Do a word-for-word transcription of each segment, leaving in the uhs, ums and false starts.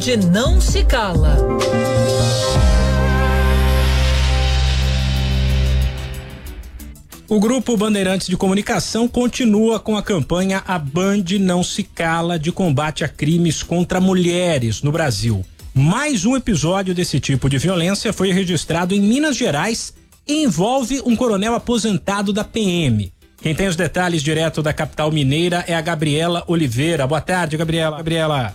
não se cala. O Grupo Bandeirantes de Comunicação continua com a campanha A Band Não Se Cala de combate a crimes contra mulheres no Brasil. Mais um episódio desse tipo de violência foi registrado em Minas Gerais e envolve um coronel aposentado da P M. Quem tem os detalhes direto da capital mineira é a Gabriela Oliveira. Boa tarde, Gabriela. Gabriela.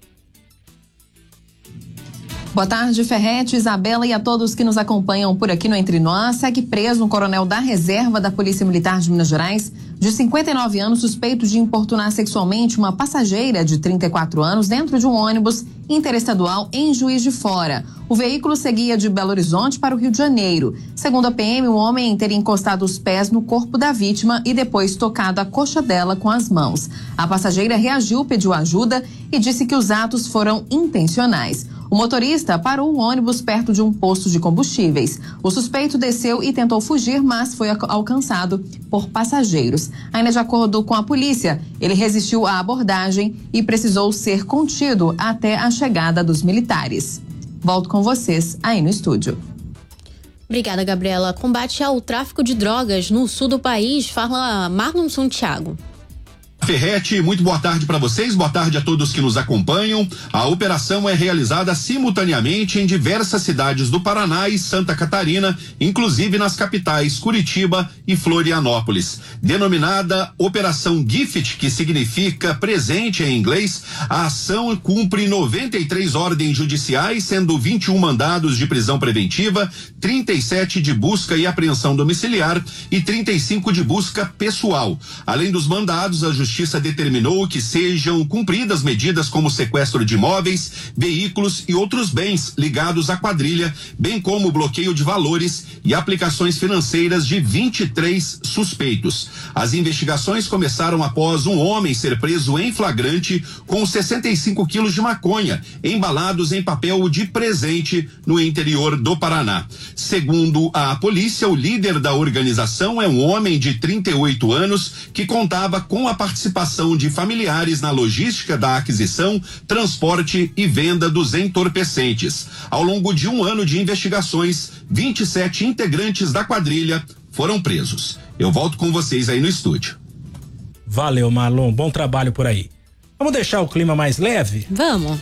Boa tarde, Ferrete, Isabela e a todos que nos acompanham por aqui no Entre Nós. Segue preso um coronel da reserva da Polícia Militar de Minas Gerais, de cinquenta e nove anos, suspeito de importunar sexualmente uma passageira de trinta e quatro anos dentro de um ônibus interestadual em Juiz de Fora. O veículo seguia de Belo Horizonte para o Rio de Janeiro. Segundo a P M, o homem teria encostado os pés no corpo da vítima e depois tocado a coxa dela com as mãos. A passageira reagiu, pediu ajuda e disse que os atos foram intencionais. O motorista parou o ônibus perto de um posto de combustíveis. O suspeito desceu e tentou fugir, mas foi alcançado por passageiros. Ainda de acordo com a polícia, ele resistiu à abordagem e precisou ser contido até a chegada dos militares. Volto com vocês aí no estúdio. Obrigada, Gabriela. Combate ao tráfico de drogas no sul do país, fala Marlon Santiago. Ferrete, muito boa tarde para vocês, boa tarde a todos que nos acompanham. A operação é realizada simultaneamente em diversas cidades do Paraná e Santa Catarina, inclusive nas capitais Curitiba e Florianópolis. Denominada Operação Gift, que significa presente em inglês, a ação cumpre noventa e três ordens judiciais, sendo vinte e um mandados de prisão preventiva, trinta e sete de busca e apreensão domiciliar e trinta e cinco de busca pessoal. Além dos mandados, a Justiça A Justiça determinou que sejam cumpridas medidas como sequestro de imóveis, veículos e outros bens ligados à quadrilha, bem como bloqueio de valores e aplicações financeiras de vinte e três suspeitos. As investigações começaram após um homem ser preso em flagrante com sessenta e cinco quilos de maconha, embalados em papel de presente no interior do Paraná. Segundo a polícia, o líder da organização é um homem de trinta e oito anos que contava com a participação participação de familiares na logística da aquisição, transporte e venda dos entorpecentes. Ao longo de um ano de investigações, vinte e sete integrantes da quadrilha foram presos. Eu volto com vocês aí no estúdio. Valeu, Marlon. Bom trabalho por aí. Vamos deixar o clima mais leve? Vamos.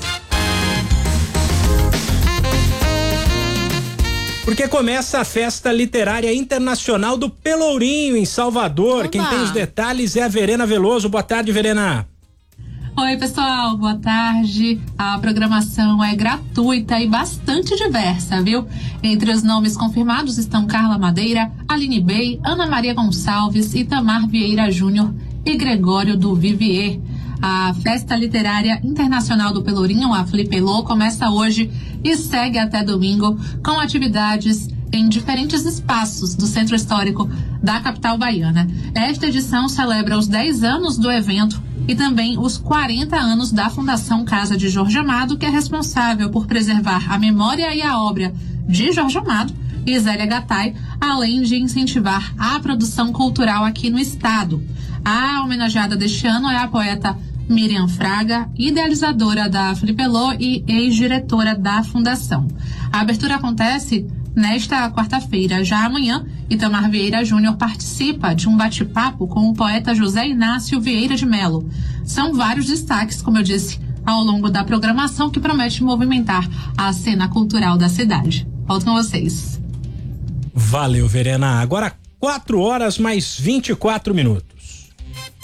Porque começa a Festa Literária Internacional do Pelourinho, em Salvador. Oba. Quem tem os detalhes é a Verena Veloso. Boa tarde, Verena. Oi, pessoal, boa tarde. A programação é gratuita e bastante diversa, viu? Entre os nomes confirmados estão Carla Madeira, Aline Bey, Ana Maria Gonçalves, Itamar Vieira Júnior e Gregório do Vivier. A Festa Literária Internacional do Pelourinho, a Flipelô, começa hoje e segue até domingo com atividades em diferentes espaços do Centro Histórico da capital baiana. Esta edição celebra os dez anos do evento e também os quarenta anos da Fundação Casa de Jorge Amado, que é responsável por preservar a memória e a obra de Jorge Amado e Zélia Gattai, além de incentivar a produção cultural aqui no estado. A homenageada deste ano é a poeta Miriam Fraga, idealizadora da Flipelô e ex-diretora da Fundação. A abertura acontece nesta quarta-feira. Já amanhã, Itamar Vieira Júnior participa de um bate-papo com o poeta José Inácio Vieira de Melo. São vários destaques, como eu disse, ao longo da programação, que promete movimentar a cena cultural da cidade. Volto com vocês. Valeu, Verena. Agora quatro horas mais vinte e quatro minutos.